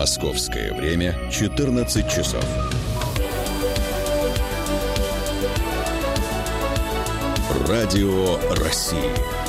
Московское время 14 часов. Радио России.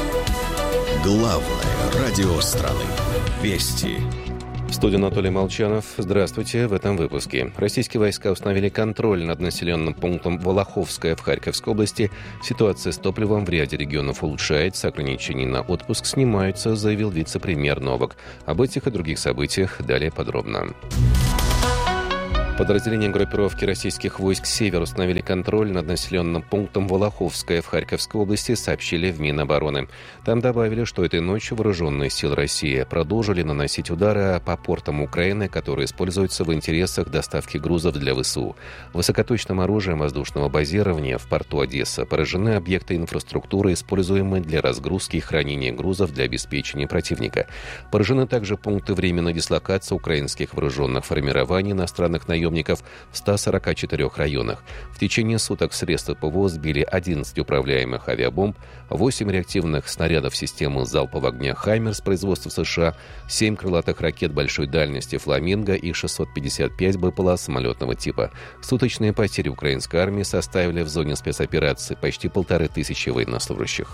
Главное радио страны. Вести. В студии Анатолий Молчанов. Здравствуйте. В этом выпуске. Российские войска установили контроль над населенным пунктом Волоховское в Харьковской области. Ситуация с топливом в ряде регионов улучшается. Ограничения на отпуск снимаются, заявил вице-премьер Новак. Об этих и других событиях далее подробно. Подразделения группировки российских войск «Север» установили контроль над населенным пунктом Волоховское в Харьковской области, сообщили в Минобороны. Там добавили, что этой ночью вооруженные силы России продолжили наносить удары по портам Украины, которые используются в интересах доставки грузов для ВСУ. Высокоточным оружием воздушного базирования в порту Одесса поражены объекты инфраструктуры, используемые для разгрузки и хранения грузов для обеспечения противника. Поражены также пункты временной дислокации украинских вооруженных формирований иностранных наемников в 144 районах. В течение суток средства ПВО сбили 11 управляемых авиабомб, 8 реактивных снарядов системы залпового огня «Хаймерс» производства США, 7 крылатых ракет большой дальности «Фламинго» и 655 БПЛА самолетного типа. Суточные потери украинской армии составили в зоне спецоперации почти 1500 военнослужащих.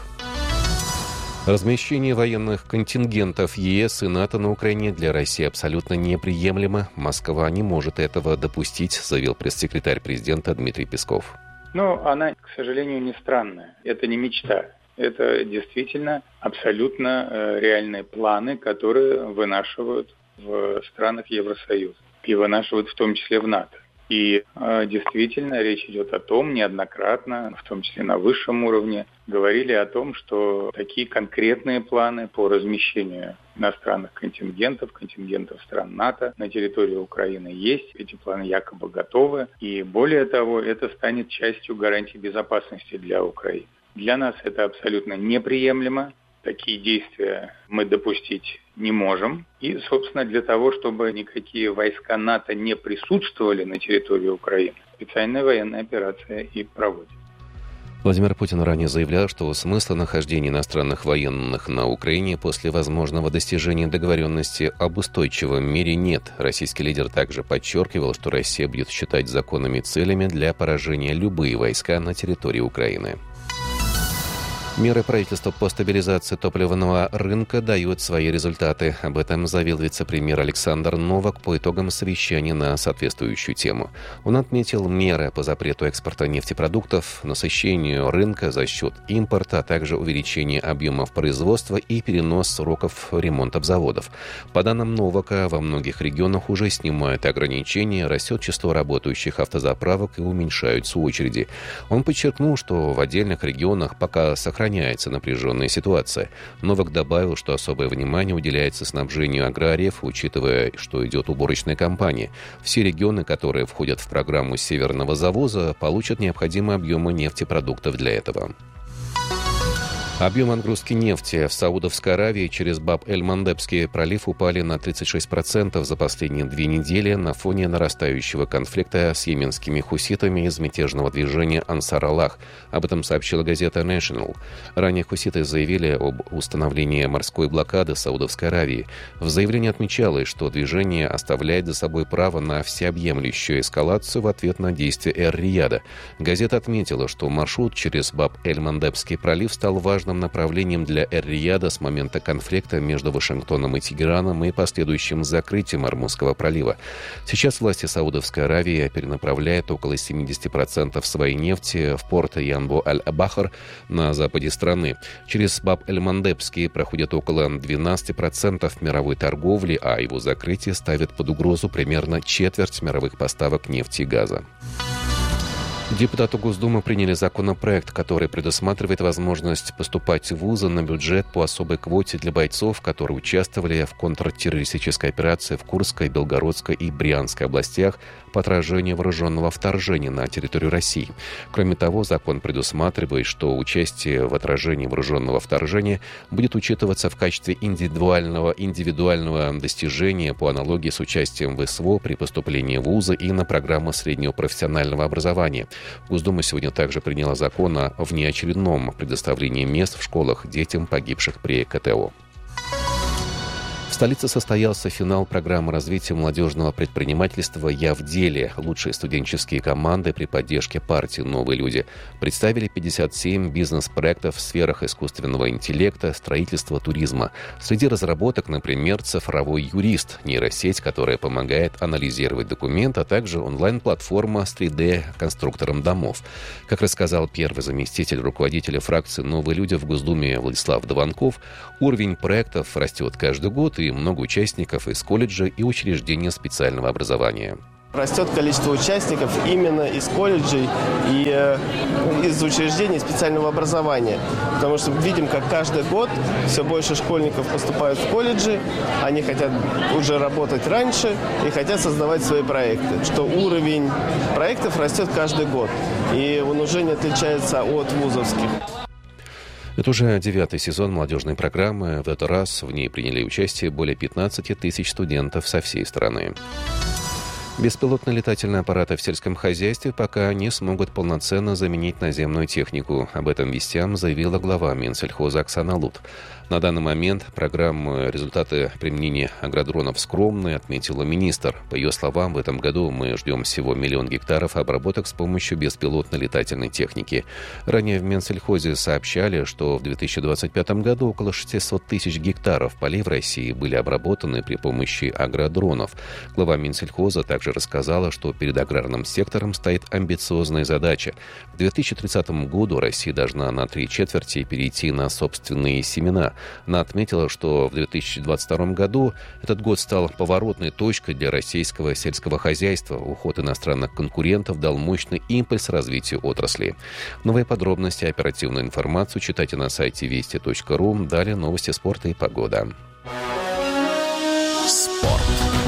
Размещение военных контингентов ЕС и НАТО на Украине для России абсолютно неприемлемо. Москва не может этого допустить, заявил пресс-секретарь президента Дмитрий Песков. Но она, к сожалению, не странная. Это не мечта. Это действительно абсолютно реальные планы, которые вынашивают в странах Евросоюза. И вынашивают в том числе в НАТО. И действительно речь идет о том, неоднократно, в том числе на высшем уровне, говорили о том, что такие конкретные планы по размещению иностранных контингентов стран НАТО на территории Украины есть. Эти планы якобы готовы. И более того, это станет частью гарантий безопасности для Украины. Для нас это абсолютно неприемлемо. Такие действия мы допустить не можем. И, собственно, для того, чтобы никакие войска НАТО не присутствовали на территории Украины, специальная военная операция и проводится. Владимир Путин ранее заявлял, что смысла нахождения иностранных военных на Украине после возможного достижения договоренности об устойчивом мире нет. Российский лидер также подчеркивал, что Россия будет считать законными целями для поражения любые войска на территории Украины. Меры правительства по стабилизации топливного рынка дают свои результаты. Об этом заявил вице-премьер Александр Новак по итогам совещания на соответствующую тему. Он отметил меры по запрету экспорта нефтепродуктов, насыщению рынка за счет импорта, а также увеличение объемов производства и перенос сроков ремонтов заводов. По данным Новака, во многих регионах уже снимают ограничения, растет число работающих автозаправок и уменьшаются очереди. Он подчеркнул, что в отдельных регионах пока сохраняется напряженная ситуация. Новак добавил, что особое внимание уделяется снабжению аграриев, учитывая, что идет уборочная кампания. Все регионы, которые входят в программу северного завоза, получат необходимые объемы нефтепродуктов для этого. Объем отгрузки нефти в Саудовской Аравии через Баб-эль-Мандебский пролив упали на 36% за последние 2 недели на фоне нарастающего конфликта с йеменскими хуситами из мятежного движения Ансар-Аллах. Об этом сообщила газета National. Ранее хуситы заявили об установлении морской блокады Саудовской Аравии. В заявлении отмечалось, что движение оставляет за собой право на всеобъемлющую эскалацию в ответ на действия Эр-Рияда. Газета отметила, что маршрут через Баб-эль-Мандебский пролив стал важным направлением для Эр-Рияда с момента конфликта между Вашингтоном и Тегераном и последующим закрытием Ормузского пролива. Сейчас власти Саудовской Аравии перенаправляют около 70% своей нефти в порт Янбу-аль-Бахр на западе страны. Через Баб-эль-Мандебский проходит около 12% мировой торговли, а его закрытие ставит под угрозу примерно четверть мировых поставок нефти и газа. Депутаты Госдумы приняли законопроект, который предусматривает возможность поступать в вузы на бюджет по особой квоте для бойцов, которые участвовали в контртеррористической операции в Курской, Белгородской и Брянской областях по отражению вооруженного вторжения на территорию России. Кроме того, закон предусматривает, что участие в отражении вооруженного вторжения будет учитываться в качестве индивидуального достижения по аналогии с участием в СВО при поступлении в вузы и на программы среднего профессионального образования. Госдума сегодня также приняла закон о внеочередном предоставлении мест в школах детям, погибших при КТО. В столице состоялся финал программы развития молодежного предпринимательства «Я в деле». Лучшие студенческие команды при поддержке партии «Новые люди» представили 57 бизнес-проектов в сферах искусственного интеллекта, строительства, туризма. Среди разработок, например, цифровой юрист, нейросеть, которая помогает анализировать документы, а также онлайн-платформа с 3D-конструктором домов. Как рассказал первый заместитель руководителя фракции «Новые люди» в Госдуме Владислав Дованков, уровень проектов растет каждый год, и много участников из колледжа и учреждения специального образования. Растет количество участников именно из колледжей и из учреждений специального образования. Потому что видим, как каждый год все больше школьников поступают в колледжи, они хотят уже работать раньше и хотят создавать свои проекты. Что уровень проектов растет каждый год, и он уже не отличается от вузовских. Это уже 9-й сезон молодежной программы. В этот раз в ней приняли участие более 15 тысяч студентов со всей страны. Беспилотные летательные аппараты в сельском хозяйстве пока не смогут полноценно заменить наземную технику. Об этом вестям заявила глава Минсельхоза Оксана Лут. На данный момент программы результаты применения агродронов скромные, отметила министр. По ее словам, в этом году мы ждем всего 1 миллион гектаров обработок с помощью беспилотной летательной техники. Ранее в Минсельхозе сообщали, что в 2025 году около 600 тысяч гектаров полей в России были обработаны при помощи агродронов. Глава Минсельхоза также рассказала, что перед аграрным сектором стоит амбициозная задача. К 2030 году Россия должна на 3/4 перейти на собственные семена. Она отметила, что в 2022 году этот год стал поворотной точкой для российского сельского хозяйства. Уход иностранных конкурентов дал мощный импульс развитию отрасли. Новые подробности и оперативную информацию читайте на сайте вести.ру. Далее новости спорта и погода. Спорт.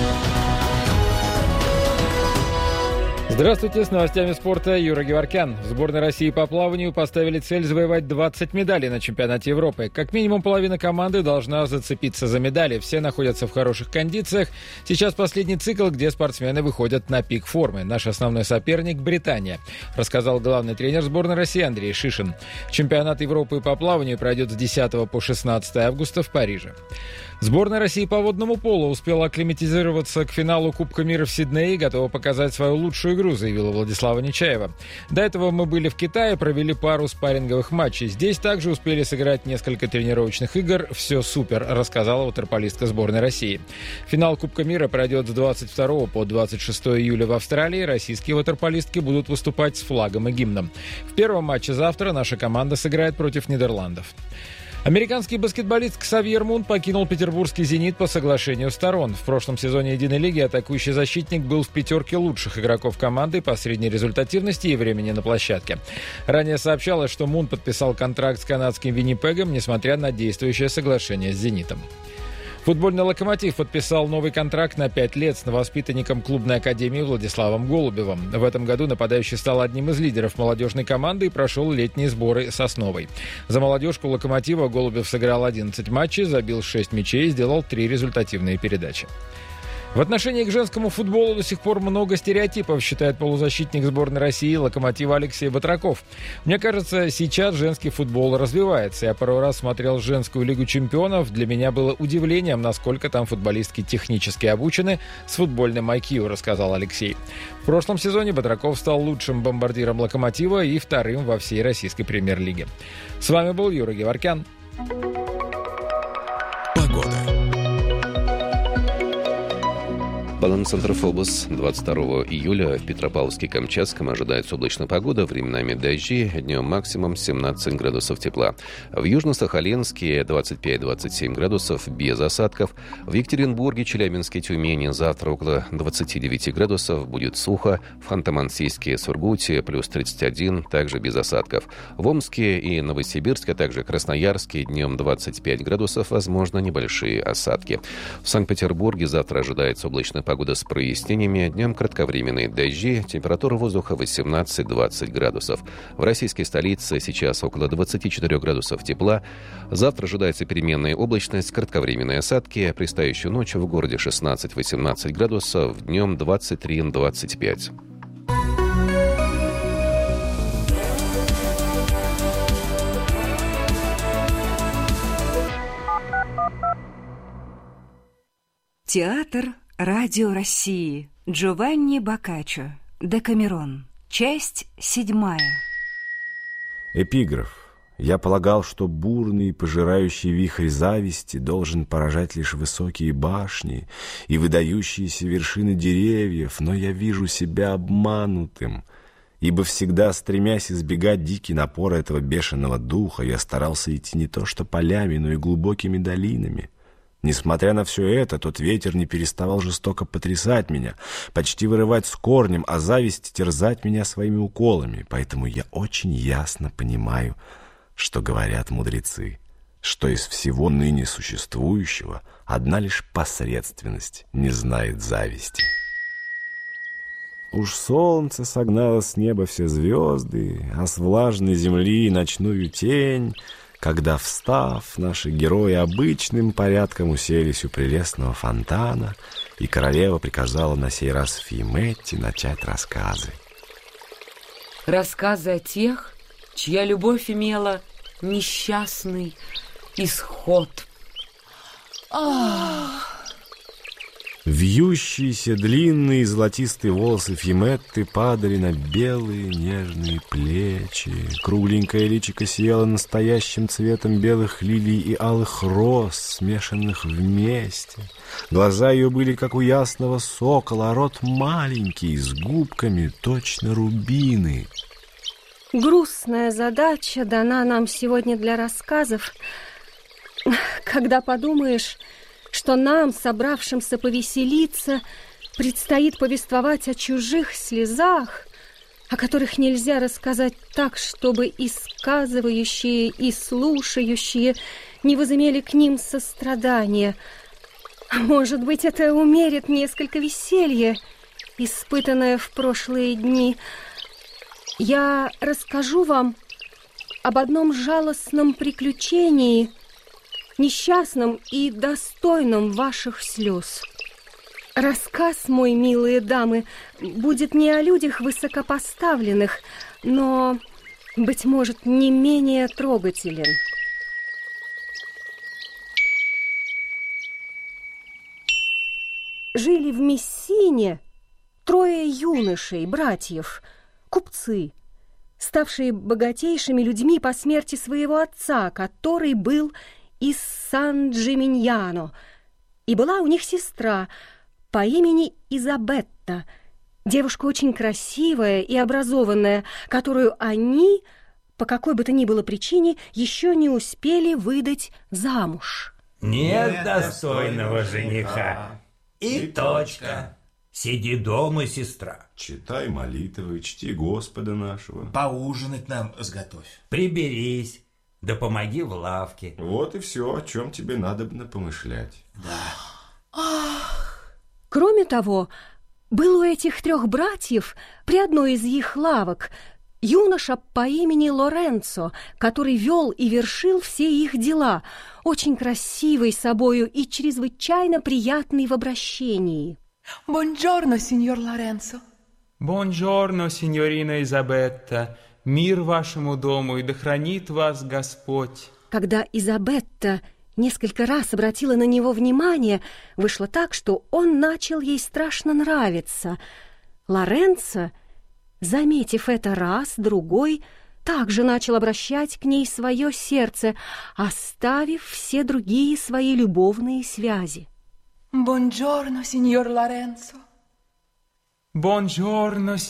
Здравствуйте, с новостями спорта Юра Геворкян. В сборной России по плаванию поставили цель завоевать 20 медалей на чемпионате Европы. Как минимум половина команды должна зацепиться за медали. Все находятся в хороших кондициях. Сейчас последний цикл, где спортсмены выходят на пик формы. Наш основной соперник – Британия, рассказал главный тренер сборной России Андрей Шишин. Чемпионат Европы по плаванию пройдет с 10 по 16 августа в Париже. Сборная России по водному полу успела акклиматизироваться к финалу Кубка мира в Сиднее и готова показать свою лучшую игру, заявила Владислава Нечаева. До этого мы были в Китае, провели пару спарринговых матчей. Здесь также успели сыграть несколько тренировочных игр. Все супер, рассказала ватерполистка сборной России. Финал Кубка мира пройдет с 22 по 26 июля в Австралии. Российские ватерполистки будут выступать с флагом и гимном. В первом матче завтра наша команда сыграет против Нидерландов. Американский баскетболист Ксавьер Мун покинул петербургский «Зенит» по соглашению сторон. В прошлом сезоне единой лиги атакующий защитник был в 5 лучших игроков команды по средней результативности и времени на площадке. Ранее сообщалось, что Мун подписал контракт с канадским «Виннипегом», несмотря на действующее соглашение с «Зенитом». Футбольный «Локомотив» подписал новый контракт на 5 лет с новоспитанником клубной академии Владиславом Голубевым. В этом году нападающий стал одним из лидеров молодежной команды и прошел летние сборы с основой. За молодежку «Локомотива» Голубев сыграл 11 матчей, забил 6 мячей и сделал 3 результативные передачи. В отношении к женскому футболу до сих пор много стереотипов, считает полузащитник сборной России «Локомотива» Алексей Батраков. Мне кажется, сейчас женский футбол развивается. Я пару раз смотрел женскую лигу чемпионов. Для меня было удивлением, насколько там футболистки технически обучены с футбольным IQ, рассказал Алексей. В прошлом сезоне Батраков стал лучшим бомбардиром «Локомотива» и вторым во всей российской премьер-лиге. С вами был Юра Геворкян. Погода. Балансцентр ФОБОС. 22 июля в Петропавловске-Камчатском ожидается облачная погода, временами дожди, днем максимум 17 градусов тепла. В Южно-Сахалинске 25-27 градусов без осадков. В Екатеринбурге, Челябинске, Тюмени завтра около 29 градусов, будет сухо. В Ханты-Мансийске, Сургуте плюс 31, также без осадков. В Омске и Новосибирске, а также Красноярске днем 25 градусов, возможно небольшие осадки. В Санкт-Петербурге завтра ожидается облачная погода с прояснениями, днем кратковременные дожди, температура воздуха 18-20 градусов. В российской столице сейчас около 24 градусов тепла. Завтра ожидается переменная облачность, кратковременные осадки. Предстоящую ночь в городе 16-18 градусов, днем 23-25. Театр Радио России. Джованни Боккаччо. Декамерон. Часть 7. Эпиграф. Я полагал, что бурный и пожирающий вихрь зависти должен поражать лишь высокие башни и выдающиеся вершины деревьев, но я вижу себя обманутым, ибо всегда, стремясь избегать дикий напор этого бешеного духа, я старался идти не то что полями, но и глубокими долинами. Несмотря на все это, тот ветер не переставал жестоко потрясать меня, почти вырывать с корнем, а зависть терзать меня своими уколами. Поэтому я очень ясно понимаю, что говорят мудрецы, что из всего ныне существующего одна лишь посредственность не знает зависти. Уж солнце согнало с неба все звезды, а с влажной земли ночную тень, когда, встав, наши герои обычным порядком уселись у прелестного фонтана, и королева приказала на сей раз Фиеметте начать рассказы. Рассказы о тех, чья любовь имела несчастный исход. Вьющиеся длинные золотистые волосы Фиеметты падали на белые нежные плечи. Кругленькое личико сияло настоящим цветом белых лилий и алых роз, смешанных вместе. Глаза ее были, как у ясного сокола, а рот маленький, с губками, точно рубины. Грустная задача дана нам сегодня для рассказов, когда подумаешь, что нам, собравшимся повеселиться, предстоит повествовать о чужих слезах, о которых нельзя рассказать так, чтобы и сказывающие, и слушающие не возымели к ним сострадания. Может быть, это умерит несколько веселья, испытанное в прошлые дни. Я расскажу вам об одном жалостном приключении, несчастном и достойном ваших слез. Рассказ мой, милые дамы, будет не о людях высокопоставленных, но, быть может, не менее трогателен. Жили в Мессине 3 юношей, братьев, купцы, ставшие богатейшими людьми по смерти своего отца, который был из Сан-Джиминьяно, и была у них сестра по имени Изабетта, девушка очень красивая и образованная, которую они, по какой бы то ни было причине, еще не успели выдать замуж. Нет достойного жениха. И точка. Сиди дома, сестра. Читай молитвы, чти Господа нашего. Поужинать нам сготовь. Приберись. Да помоги в лавке. Вот и все, о чем тебе надобно помышлять. Да. Кроме того, был у этих 3 братьев при одной из их лавок юноша по имени Лоренцо, который вел и вершил все их дела, очень красивый собою и чрезвычайно приятный в обращении. Buongiorno, signor Лоренцо. Buongiorno, signorina Изабетта. Мир вашему дому, и да хранит вас Господь. Когда Изабетта несколько раз обратила на него внимание, вышло так, что он начал ей страшно нравиться. Лоренцо, заметив это раз, другой, также начал обращать к ней свое сердце, оставив все другие свои любовные связи. Buongiorno, signor Лоренцо. Buongiorno,